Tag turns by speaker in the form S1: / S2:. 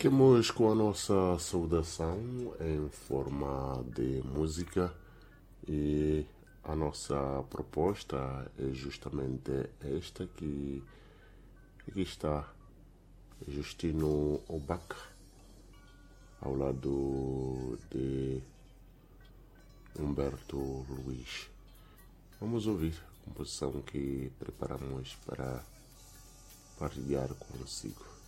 S1: Fiquemos com a nossa saudação em forma de música e a nossa proposta é justamente esta que aqui está Justino Obac ao lado de Humberto Luiz. Vamos ouvir a composição que preparamos para partilhar consigo.